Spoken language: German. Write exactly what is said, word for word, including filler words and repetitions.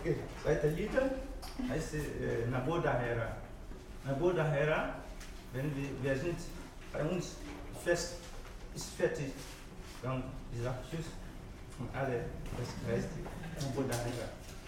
Okay, zweite Lied heißt äh, Nabodahera. Nabodahera, wenn wir, wir sind bei uns fest, ist fertig, dann dieser Schuss von alle, das heißt Nabodahera.